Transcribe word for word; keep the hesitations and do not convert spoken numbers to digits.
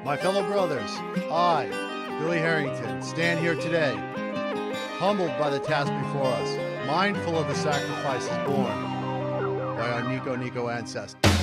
My fellow brothers, I, Billy Harrington, stand here today, humbled by the task before us, mindful of the sacrifices borne by our Nico Nico ancestors.